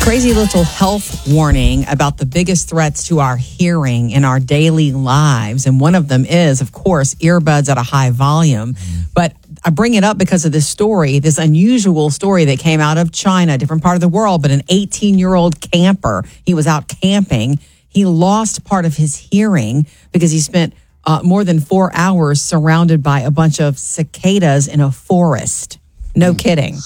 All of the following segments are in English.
Crazy little health warning about the biggest threats to our hearing in our daily lives. And one of them is, of course, earbuds at a high volume. But I bring it up because of this story, this unusual story that came out of China, a different part of the world, but an 18-year-old camper, he was out camping. He lost part of his hearing because he spent more than 4 hours surrounded by a bunch of cicadas in a forest. No kidding.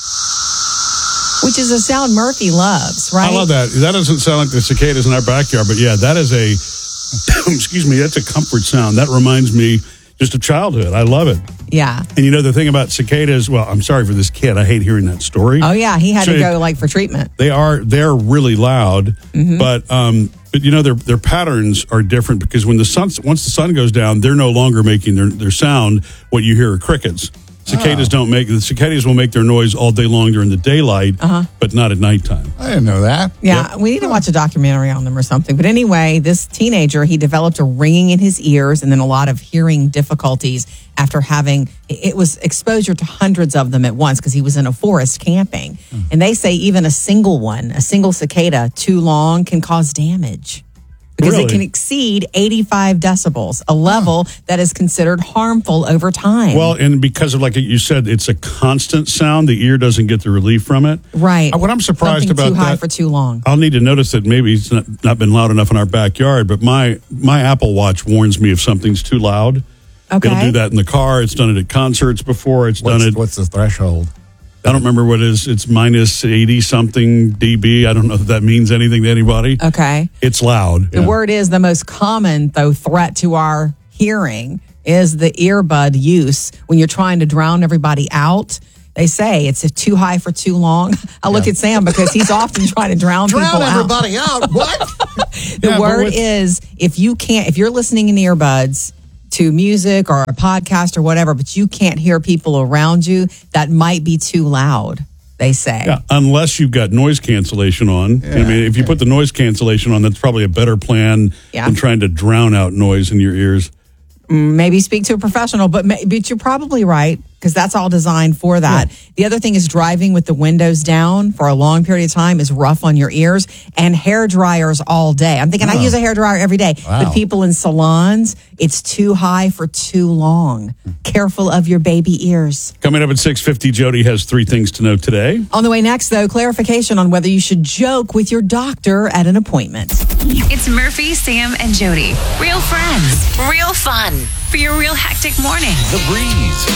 Which is a sound Murphy loves, right? I love that. That doesn't sound like the cicadas in our backyard, but yeah, that is a, excuse me, that's a comfort sound. That reminds me just of childhood. I love it. Yeah. And you know, the thing about cicadas, well, I'm sorry for this kid. I hate hearing that story. Oh, yeah. He had to go for treatment. They're really loud, but you know, their patterns are different because once the sun goes down, they're no longer making their sound. What you hear are crickets. Cicadas the cicadas will make their noise all day long during the daylight, but not at nighttime. I didn't know that. Yeah, we need to watch a documentary on them or something. But anyway, this teenager, he developed a ringing in his ears and then a lot of hearing difficulties after it was exposure to hundreds of them at once because he was in a forest camping. And they say even a single cicada too long can cause damage. Because it can exceed 85 decibels, a level that is considered harmful over time. Well, and because of, like you said, it's a constant sound, the ear doesn't get the relief from it. Right. What I'm surprised Something about too high for too long. I'll need to notice that maybe it's not been loud enough in our backyard, but my Apple Watch warns me if something's too loud. Okay. It'll do that in the car. It's done it at concerts before. What's the threshold? I don't remember what it is. It's minus 80 something dB. I don't know if that means anything to anybody. Okay. It's loud. The word is the most common, though, threat to our hearing is the earbud use when you're trying to drown everybody out. They say it's too high for too long. I look at Sam because he's often trying to drown people out. Drown everybody out? What? The word is if you're listening in earbuds to music or a podcast or whatever, but you can't hear people around you, that might be too loud, they say. Yeah, unless you've got noise cancellation on. Yeah, I mean, if you put the noise cancellation on, that's probably a better plan than trying to drown out noise in your ears. Maybe speak to a professional, but you're probably right because that's all designed for that. Yeah. The other thing is driving with the windows down for a long period of time is rough on your ears, and hair dryers all day. I'm thinking I use a hair dryer every day, but people in salons, it's too high for too long. Careful of your baby ears. Coming up at 6:50, Jody has 3 things to know today. On the way next, though, clarification on whether you should joke with your doctor at an appointment. It's Murphy, Sam, and Jody. Real friends, real fun for your real hectic morning. The Breeze.